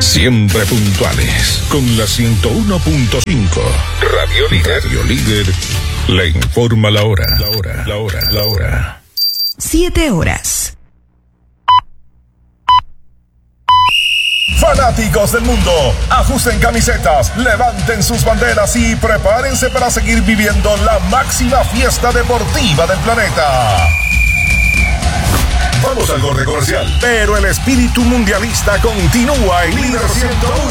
Siempre puntuales con la 101.5. Radio Líder. Radio Líder le informa la hora. La hora. 7 horas. Fanáticos del mundo, ajusten camisetas, levanten sus banderas y prepárense para seguir viviendo la máxima fiesta deportiva del planeta. Vamos al corte comercial, pero el espíritu mundialista continúa en Líder 101.